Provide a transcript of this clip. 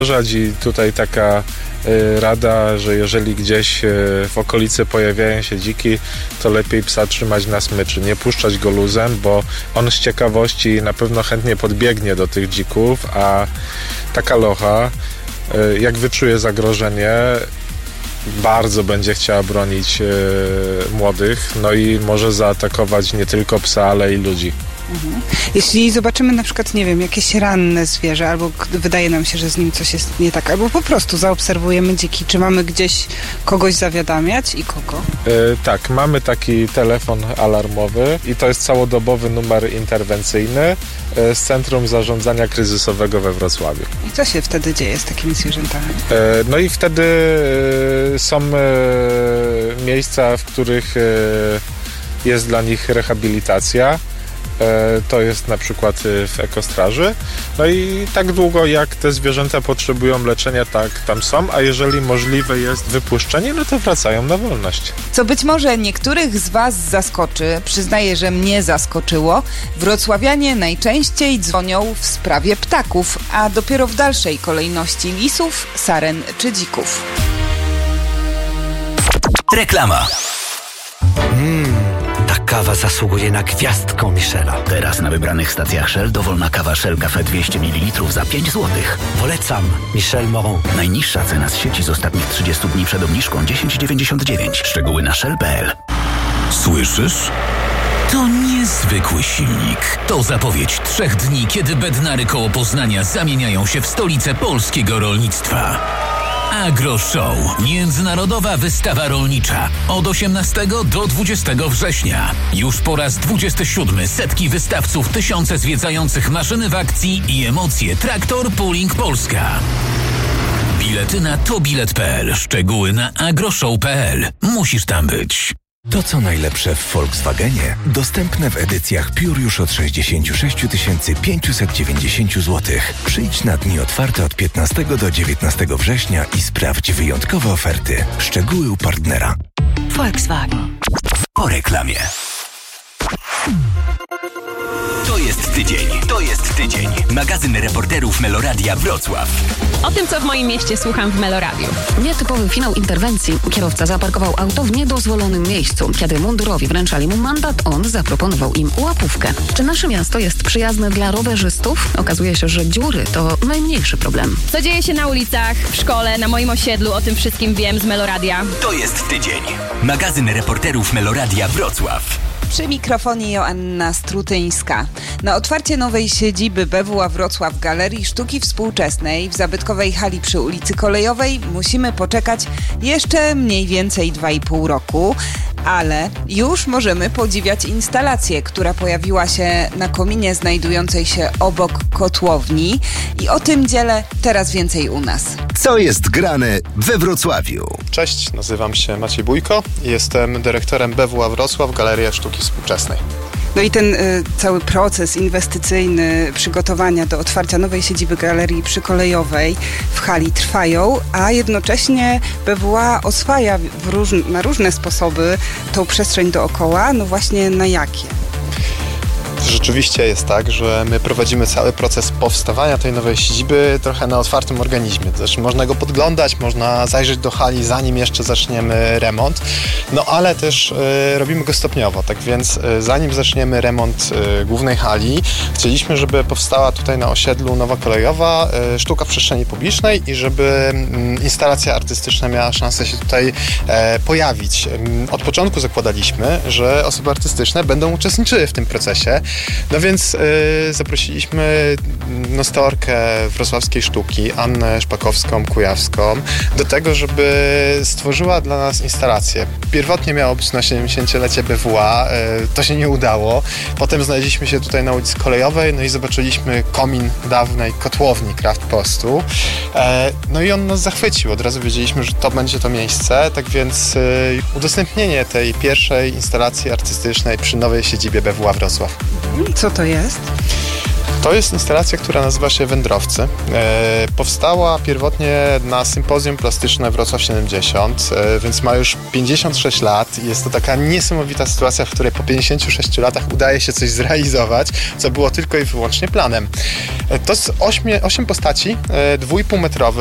I tutaj taka rada, że jeżeli gdzieś w okolicy pojawiają się dziki, to lepiej psa trzymać na smyczy, nie puszczać go luzem, bo on z ciekawości na pewno chętnie podbiegnie do tych dzików, a taka locha, jak wyczuje zagrożenie, bardzo będzie chciała bronić młodych, no i może zaatakować nie tylko psa, ale i ludzi. Jeśli zobaczymy na przykład, nie wiem, jakieś ranne zwierzę, albo wydaje nam się, że z nim coś jest nie tak, albo po prostu zaobserwujemy dziki, czy mamy gdzieś kogoś zawiadamiać i kogo? Tak, mamy taki telefon alarmowy i to jest całodobowy numer interwencyjny z Centrum Zarządzania Kryzysowego we Wrocławiu. I co się wtedy dzieje z takimi zwierzętami? No i wtedy są miejsca, w których jest dla nich rehabilitacja. To jest na przykład w ekostraży. No i tak długo jak te zwierzęta potrzebują leczenia, tak tam są, a jeżeli możliwe jest wypuszczenie, no to wracają na wolność. Co być może niektórych z Was zaskoczy, przyznaję, że mnie zaskoczyło, wrocławianie najczęściej dzwonią w sprawie ptaków, a dopiero w dalszej kolejności lisów, saren czy dzików. Reklama. Ta kawa zasługuje na gwiazdkę Michela. Teraz na wybranych stacjach Shell dowolna kawa Shell Cafe 200 ml za 5 zł. Polecam Michel Moron. Najniższa cena z sieci z ostatnich 30 dni przed obniżką 10,99. Szczegóły na shell.pl. Słyszysz? To niezwykły silnik. To zapowiedź 3 dni, kiedy Bednary koło Poznania zamieniają się w stolicę polskiego rolnictwa. AgroShow. Międzynarodowa wystawa rolnicza. Od 18 do 20 września. Już po raz 27 setki wystawców, tysiące zwiedzających maszyny w akcji i emocje. Traktor Pooling Polska. Bilety na tobilet.pl. Szczegóły na agroshow.pl. Musisz tam być. To co najlepsze w Volkswagenie dostępne w edycjach Pure już od 66 590 zł. Przyjdź na dni otwarte od 15 do 19 września i sprawdź wyjątkowe oferty. Szczegóły u partnera. Volkswagen. Po reklamie. To jest tydzień. Magazyn reporterów Meloradia Wrocław. O tym, co w moim mieście słucham w Meloradiu. Nietypowy finał interwencji. Kierowca zaparkował auto w niedozwolonym miejscu. Kiedy mundurowi wręczali mu mandat, on zaproponował im łapówkę. Czy nasze miasto jest przyjazne dla rowerzystów? Okazuje się, że dziury to najmniejszy problem. Co dzieje się na ulicach, w szkole, na moim osiedlu, o tym wszystkim wiem z Meloradia. To jest tydzień. Magazyn reporterów Meloradia Wrocław. Przy mikrofonie Joanna Strutyńska. Na otwarcie nowej siedziby BWA Wrocław Galerii Sztuki Współczesnej w zabytkowej hali przy ulicy Kolejowej musimy poczekać jeszcze mniej więcej 2,5 roku, ale już możemy podziwiać instalację, która pojawiła się na kominie znajdującej się obok kotłowni i o tym dziele teraz więcej u nas. Co jest grane we Wrocławiu? Cześć, nazywam się Maciej Bójko i jestem dyrektorem BWA Wrocław Galeria Sztuki Współczesnej. No i ten cały proces inwestycyjny przygotowania do otwarcia nowej siedziby Galerii Przykolejowej w hali trwają, a jednocześnie BWA oswaja na różne sposoby tą przestrzeń dookoła, no właśnie na jakie? Rzeczywiście jest tak, że my prowadzimy cały proces powstawania tej nowej siedziby trochę na otwartym organizmie. Znaczy można go podglądać, można zajrzeć do hali, zanim jeszcze zaczniemy remont, no ale też robimy go stopniowo. Tak więc zanim zaczniemy remont głównej hali, chcieliśmy, żeby powstała tutaj na osiedlu nowa kolejowa sztuka w przestrzeni publicznej i żeby instalacja artystyczna miała szansę się tutaj pojawić. Od początku zakładaliśmy, że osoby artystyczne będą uczestniczyły w tym procesie. No więc zaprosiliśmy nostalkę wrocławskiej sztuki, Annę Szpakowską-Kujawską, do tego, żeby stworzyła dla nas instalację. Pierwotnie miało być na 70-lecie BWA, to się nie udało. Potem znaleźliśmy się tutaj na ulicy Kolejowej, no i zobaczyliśmy komin dawnej kotłowni Kraftpostu. No i on nas zachwycił. Od razu wiedzieliśmy, że to będzie to miejsce, tak więc udostępnienie tej pierwszej instalacji artystycznej przy nowej siedzibie BWA Wrocław. Co to jest? To jest instalacja, która nazywa się Wędrowcy. Powstała pierwotnie na Sympozjum Plastyczne Wrocław 70, więc ma już 56 lat. Jest to taka niesamowita sytuacja, w której po 56 latach udaje się coś zrealizować, co było tylko i wyłącznie planem. To jest 8 postaci, 2,5-metrowe,